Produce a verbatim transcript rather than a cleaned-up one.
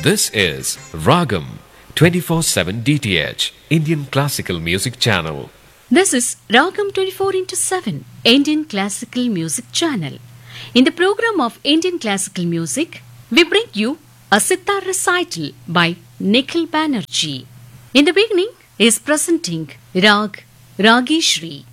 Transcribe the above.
This is Ragam twenty-four seven D T H, Indian Classical Music Channel. This is Ragam twenty-four into seven, Indian Classical Music Channel. In the program of Indian Classical Music, we bring you a sitar recital by Nikhil Banerjee. In the beginning, he is presenting Rag Rageshri.